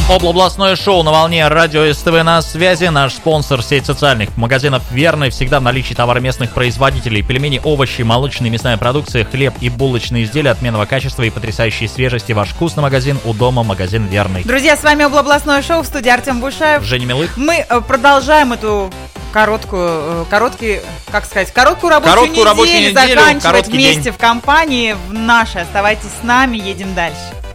Областное шоу на волне радио СТВ на связи. Наш спонсор — сеть социальных магазинов «Верный». Всегда в наличии товары местных производителей. Пельмени, овощи, молочная и мясная продукция, хлеб и булочные изделия отменного качества и потрясающей свежести. Ваш вкусный магазин у дома, магазин «Верный». Друзья, с вами областное шоу, в студии Артем Бушаев. Женя Милых. Мы продолжаем эту короткую рабочую неделю, заканчивать вместе в компании в нашей. Оставайтесь с нами, едем дальше.